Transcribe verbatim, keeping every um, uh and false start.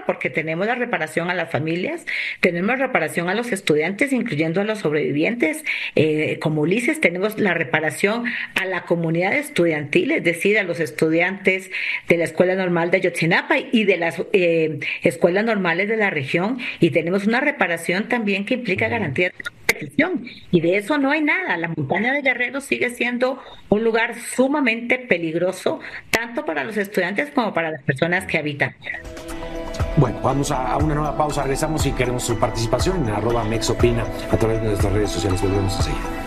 completa porque tenemos la reparación a las familias, tenemos reparación a los estudiantes, incluyendo a los sobrevivientes, eh, como Ulises, tenemos la reparación a la comunidad estudiantil, es decir, a los estudiantes de la Escuela Normal de Ayotzinapa y de las eh, escuelas normales de la región, y tenemos una reparación también que implica Ujú. garantía de protección, y de eso no hay nada. La montaña de Guerrero sigue siendo un lugar sumamente peligroso, tanto para los estudiantes como para las personas que habitan. Bueno, vamos a, a una nueva pausa, regresamos y queremos su participación en arroba mexopina a través de nuestras redes sociales. Volvemos a seguir.